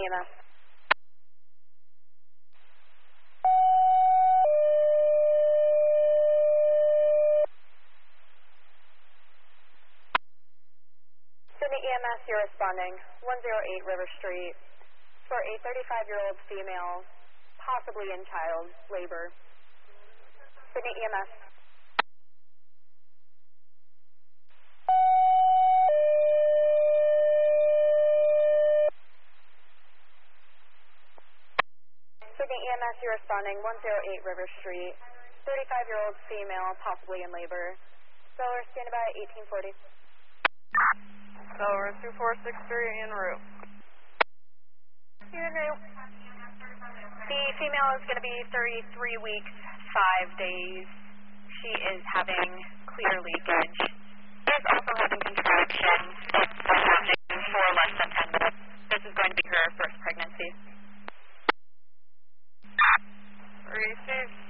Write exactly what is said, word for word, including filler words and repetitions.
E M S. Sydney E M S, you're responding. one oh eight River Street for a thirty-five-year-old female, possibly in child labor. Sydney E M S. Sydney E M S, you're responding. one oh eight River Street, thirty-five-year-old female, possibly in labor. Solar, stand by eighteen forty. Solar two four six three en route. En route. The female is going to be thirty-three weeks, five days. She is having clear leakage. She is also having contractions. It's happening for less than ten minutes. This is going to be her first pregnancy. Receive.